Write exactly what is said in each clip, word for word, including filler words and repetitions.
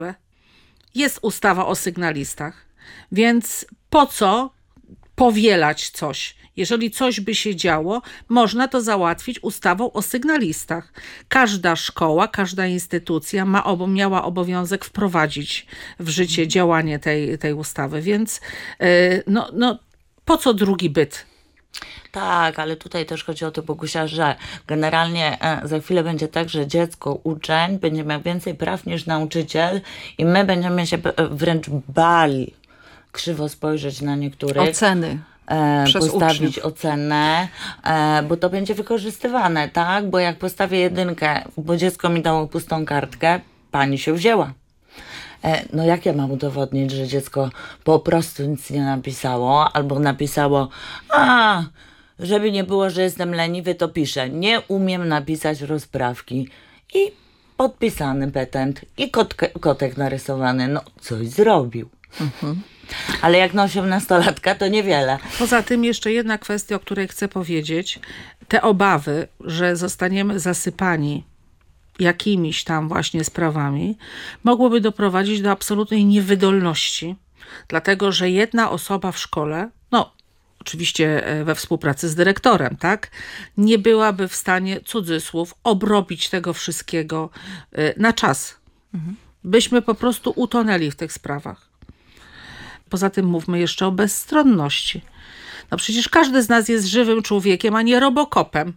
Jest ustawa o sygnalistach, więc po co powielać coś? Jeżeli coś by się działo, można to załatwić ustawą o sygnalistach. Każda szkoła, każda instytucja ma, miała obowiązek wprowadzić w życie działanie tej, tej ustawy, więc no, no, po co drugi byt? Tak, ale tutaj też chodzi o to, Bogusia, że generalnie za chwilę będzie tak, że dziecko, uczeń będzie miał więcej praw niż nauczyciel i my będziemy się wręcz bali krzywo spojrzeć na niektórych. Oceny. E, Przez postawić uczniów. ocenę, e, bo to będzie wykorzystywane, tak? Bo jak postawię jedynkę, bo dziecko mi dało pustą kartkę, pani się wzięła. E, no jak ja mam udowodnić, że dziecko po prostu nic nie napisało, albo napisało, a żeby nie było, że jestem leniwy, to piszę, nie umiem napisać rozprawki. I podpisany petent, i kotkę, kotek narysowany, no coś zrobił. Mhm. Ale jak na osiemnastolatka, to niewiele. Poza tym jeszcze jedna kwestia, o której chcę powiedzieć. Te obawy, że zostaniemy zasypani jakimiś tam właśnie sprawami, mogłyby doprowadzić do absolutnej niewydolności. Dlatego, że jedna osoba w szkole, no oczywiście we współpracy z dyrektorem, tak, nie byłaby w stanie, cudzysłów, obrobić tego wszystkiego na czas. Mhm. Byśmy po prostu utonęli w tych sprawach. Poza tym mówmy jeszcze o bezstronności. No przecież każdy z nas jest żywym człowiekiem, a nie robokopem.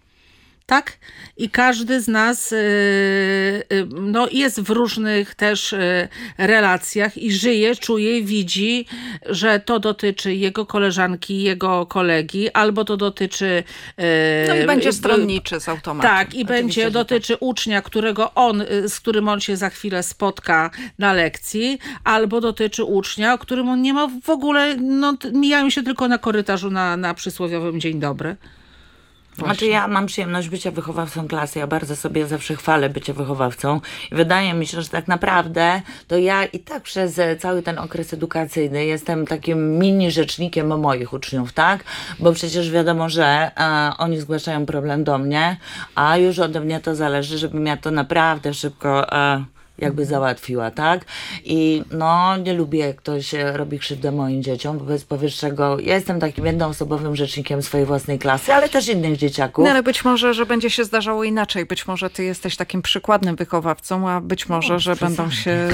Tak? I każdy z nas yy, yy, no, jest w różnych też yy, relacjach i żyje, czuje, widzi, że to dotyczy jego koleżanki, jego kolegi, albo to dotyczy... Yy, no i będzie stronniczy z automatu. Tak, i Oczywiście, będzie dotyczy tak. ucznia, którego on, z którym on się za chwilę spotka na lekcji, albo dotyczy ucznia, o którym on nie ma w ogóle, no mijają się tylko na korytarzu na, na przysłowiowym dzień dobry. Właśnie. Znaczy ja mam przyjemność bycia wychowawcą klasy, ja bardzo sobie zawsze chwalę bycie wychowawcą i wydaje mi się, że tak naprawdę to ja i tak przez cały ten okres edukacyjny jestem takim mini rzecznikiem moich uczniów, tak? Bo przecież wiadomo, że e, oni zgłaszają problem do mnie, a już ode mnie to zależy, żebym ja to naprawdę szybko... E, jakby załatwiła, tak? I no, nie lubię, jak ktoś robi krzywdę moim dzieciom, wobec powyższego ja jestem takim jednoosobowym rzecznikiem swojej własnej klasy, ale też innych dzieciaków. No ale być może, że będzie się zdarzało inaczej. Być może ty jesteś takim przykładnym wychowawcą, a być może, no, że będą się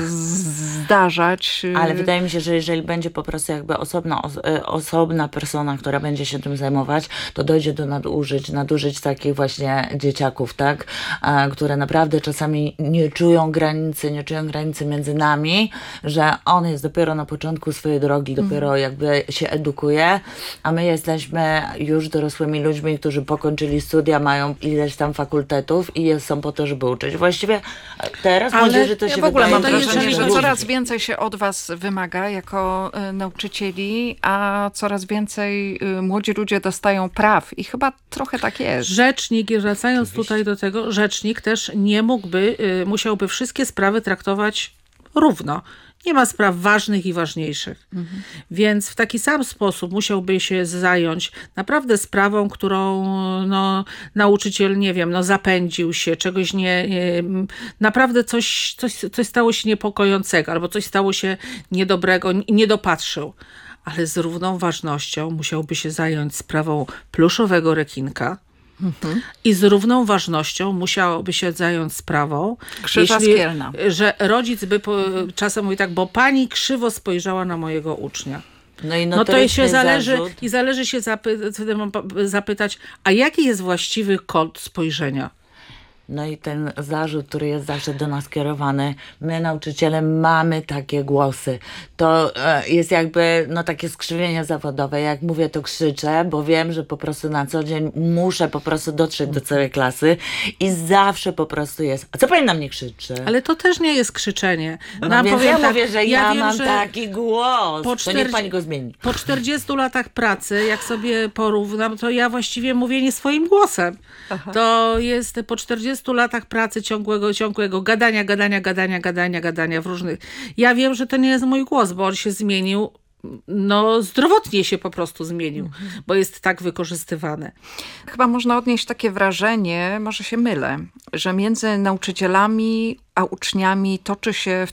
zdarzać. Ale wydaje mi się, że jeżeli będzie po prostu jakby osobna, osobna persona, która będzie się tym zajmować, to dojdzie do nadużyć, nadużyć takich właśnie dzieciaków, tak? A, które naprawdę czasami nie czują granicy, nie czują granicy między nami, że on jest dopiero na początku swojej drogi, dopiero mm. jakby się edukuje, a my jesteśmy już dorosłymi ludźmi, którzy pokończyli studia, mają ileś tam fakultetów i są po to, żeby uczyć. Właściwie teraz ale młodzieży to ja się w ogóle wydaje, mam wrażenie, że że coraz więcej się od was wymaga jako y, nauczycieli, a coraz więcej y, młodzi ludzie dostają praw i chyba trochę tak jest. Rzecznik, i wracając Oczywiście. tutaj do tego, rzecznik też nie mógłby, y, musiałby wszystkie sprawy traktować równo. Nie ma spraw ważnych i ważniejszych. Mhm. Więc w taki sam sposób musiałby się zająć naprawdę sprawą, którą no, nauczyciel, nie wiem, no, zapędził się, czegoś nie... nie naprawdę coś, coś, coś stało się niepokojącego, albo coś stało się niedobrego, nie dopatrzył. Ale z równą ważnością musiałby się zająć sprawą pluszowego rekinka, Mhm. i z równą ważnością musiałoby się zająć sprawą, Krzyża jeśli, Skielna. że rodzic by po, czasem mówi tak, bo pani krzywo spojrzała na mojego ucznia. No, i no to i się zależy, zarzut. i zależy się zapy, zapytać, a jaki jest właściwy kąt spojrzenia? No i ten zarzut, który jest zawsze do nas kierowany, my nauczyciele mamy takie głosy. To e, jest jakby no takie skrzywienie zawodowe. Jak mówię, to krzyczę, bo wiem, że po prostu na co dzień muszę po prostu dotrzeć do całej klasy i zawsze po prostu jest. A co pani na mnie krzyczy? Ale to też nie jest krzyczenie. No, no więc ja tak, mówię, że ja, ja wiem, mam że taki głos. Po czterdziestu, to niech pani go zmieni. Po czterdziestu latach pracy, jak sobie porównam, to ja właściwie mówię nie swoim głosem. Aha. To jest po czterdziestu latach pracy ciągłego, ciągłego gadania, gadania, gadania, gadania, gadania w różnych... Ja wiem, że to nie jest mój głos, bo on się zmienił no, zdrowotnie się po prostu zmienił, bo jest tak wykorzystywany. Chyba można odnieść takie wrażenie, może się mylę, że między nauczycielami a uczniami toczy się